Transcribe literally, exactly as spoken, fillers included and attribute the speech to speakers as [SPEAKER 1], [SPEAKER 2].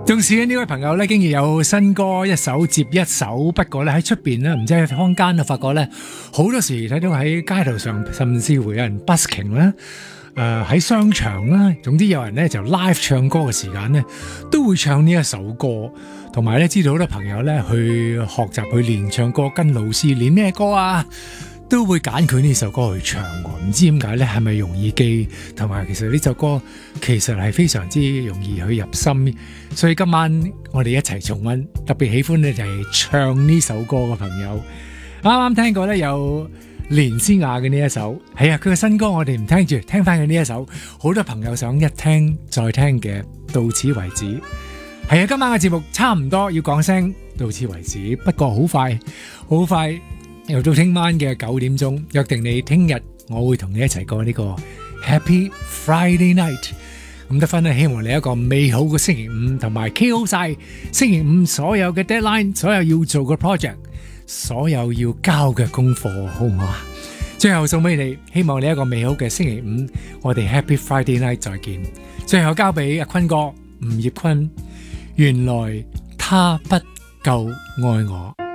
[SPEAKER 1] 縱使呢位朋友咧，竟然有新歌一首接一首，不過咧喺出邊咧，唔知喺坊間啊，發覺咧好多時睇到喺街頭上，甚至會有人 busking 啦，誒喺商場啦，總之有人咧就 live 唱歌嘅時間咧，都會唱呢一首歌，同埋咧知道好多朋友咧去學習去練唱歌，跟老師練咩歌啊？都會揀佢呢首歌去唱喎，唔知點解呢？係咪容易記？同埋其實呢首歌其實係非常之容易去入心，所以今晚我哋一齊重溫。特別喜歡呢就係唱呢首歌嘅朋友，啱啱聽過呢有連詩雅嘅呢一首，係啊，佢嘅新歌我哋唔聽住，聽翻佢呢一首，好多朋友想一聽再聽嘅，到此為止。係啊，今晚嘅節目差唔多要講聲到此為止，不過好快，好快。又到聽晚嘅九點鐘，約定你聽日我會同你一齊過呢個 Happy Friday Night。咁得分咧，希望你一個美好嘅星期五，同埋 K O 晒星期五所有嘅 deadline， 所有要做嘅 project， 所有要交嘅功課，好唔好啊？最後送俾你，希望你一個美好嘅星期五，我哋 Happy Friday Night 再見。最後交俾阿坤哥吳業坤，原來他不夠愛我。